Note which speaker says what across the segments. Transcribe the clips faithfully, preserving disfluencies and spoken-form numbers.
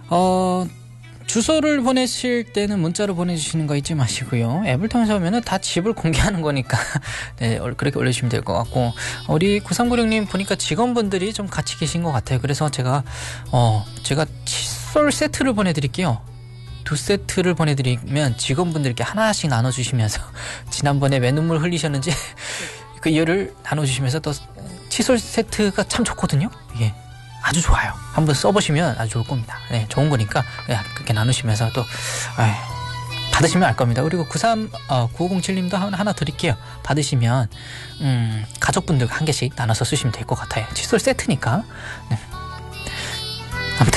Speaker 1: 어, 주소를 보내실 때는 문자로 보내주시는 거 잊지 마시고요. 앱을 통해서 오면은 다 집을 공개하는 거니까 네, 그렇게 올려주시면 될 것 같고, 우리 구삼구육 님 보니까 직원분들이 좀 같이 계신 것 같아요. 그래서 제가 어 제가 칫솔 세트를 보내드릴게요. 두 세트를 보내드리면 직원분들께 하나씩 나눠주시면서 지난번에 왜 눈물 흘리셨는지 그 이유를 나눠주시면서 또 칫솔 세트가 참 좋거든요. 이게 아주 좋아요. 한번 써보시면 아주 좋을 겁니다. 네, 좋은 거니까 그렇게 나누시면서 또 에이, 받으시면 알 겁니다. 그리고 구삼, 어, 구오공칠 님도 하나, 하나 드릴게요. 받으시면 음, 가족분들과 한 개씩 나눠서 쓰시면 될 것 같아요. 칫솔 세트니까. 네. 아무튼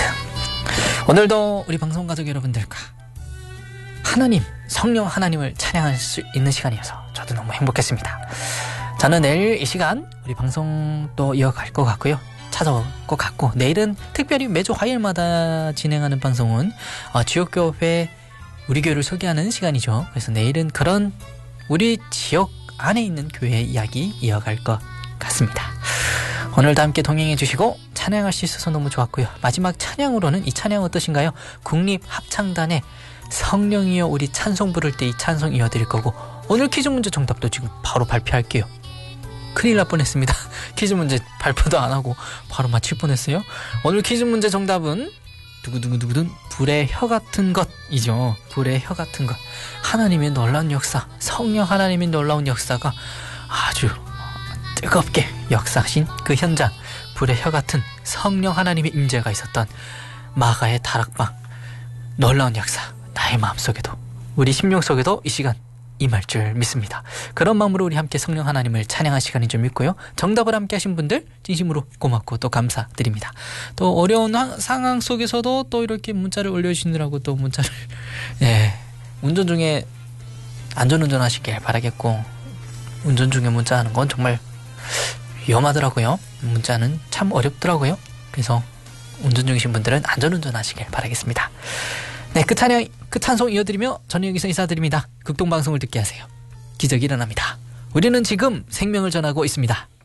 Speaker 1: 오늘도 우리 방송 가족 여러분들과 하나님, 성령 하나님을 찬양할 수 있는 시간이어서 저도 너무 행복했습니다. 저는 내일 이 시간 우리 방송 또 이어갈 것 같고요. 찾아올 것 같고, 내일은 특별히 매주 화요일마다 진행하는 방송은 어, 지역교회 우리 교회를 소개하는 시간이죠. 그래서 내일은 그런 우리 지역 안에 있는 교회 이야기 이어갈 것 같습니다. 오늘도 함께 동행해 주시고 찬양할 수 있어서 너무 좋았고요. 마지막 찬양으로는 이 찬양 어떠신가요? 국립합창단의 성령이여 우리 찬송 부를 때 이 찬송 이어드릴 거고, 오늘 퀴즈 문제 정답도 지금 바로 발표할게요. 큰일 날 뻔했습니다. 퀴즈 문제 발표도 안 하고 바로 맞힐 뻔했어요. 오늘 퀴즈 문제 정답은 두구두구두구둔 불의 혀 같은 것이죠. 불의 혀 같은 것. 하나님의 놀라운 역사, 성령 하나님의 놀라운 역사가 아주 뜨겁게 역사하신 그 현장, 불의 혀 같은 성령 하나님의 임재가 있었던 마가의 다락방, 놀라운 역사, 나의 마음속에도 우리 심령 속에도 이 시간 임할 줄 믿습니다. 그런 마음으로 우리 함께 성령 하나님을 찬양할 시간이 좀 있고요. 정답을 함께 하신 분들 진심으로 고맙고 또 감사드립니다. 또 어려운 상황 속에서도 또 이렇게 문자를 올려주시느라고 또 문자를 예, 운전 중에 안전운전 하시길 바라겠고, 운전 중에 문자하는 건 정말 위험하더라고요. 문자는 참 어렵더라고요. 그래서 운전 중이신 분들은 안전운전 하시길 바라겠습니다. 네, 그 찬양, 그 찬송 이어드리며 저는 여기서 인사드립니다. 극동방송을 듣게 하세요. 기적이 일어납니다. 우리는 지금 생명을 전하고 있습니다.